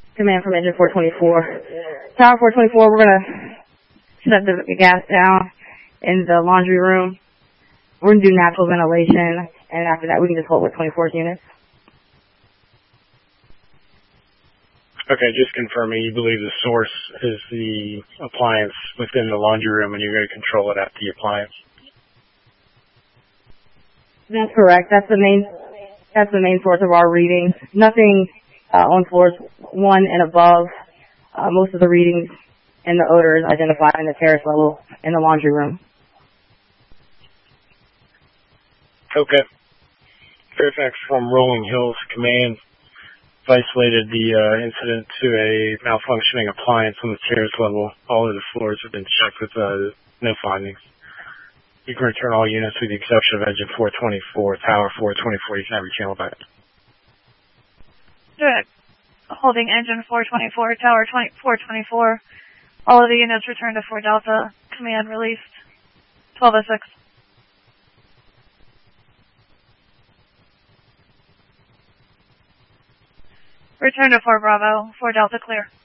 Command from engine 424. Tower 424, we're going to shut the gas down in the laundry room. We're going to do natural ventilation, and after that we can just hold with 24 units. Okay, just confirming you believe the source is the appliance within the laundry room and you're going to control it at the appliance? That's correct. That's the main source of our readings. Nothing on floors 1 and above. Most of the readings and the odors identified in the terrace level in the laundry room. Okay. Fairfax from Rolling Hills Command isolated the incident to a malfunctioning appliance on the terrace level. All of the floors have been checked with no findings. You can return all units with the exception of engine 424, tower 424. You can have your channel back. Good. Holding engine 424, tower 424. All of the units returned to 4 Delta. Command released. 1206. Return to 4 Bravo. 4 Delta clear.